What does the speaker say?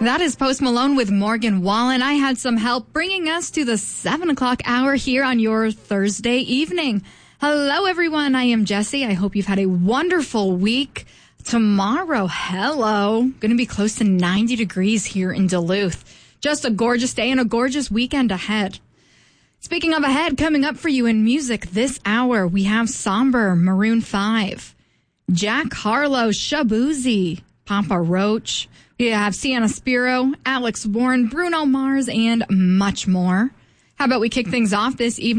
That is Post Malone with Morgan Wallen. I had some help bringing us to the 7 o'clock hour here on your Thursday evening. Hello, everyone. I am Jessie. I hope you've had a wonderful week. Tomorrow, going to be close to 90 degrees here in Duluth. Just a gorgeous day and a gorgeous weekend ahead. Speaking of ahead, coming up for you in music this hour, we have Somber, Maroon 5, Jack Harlow, Shaboozey, Papa Roach. We have Sienna Spiro, Alex Warren, Bruno Mars, and much more. How about we kick things off this evening?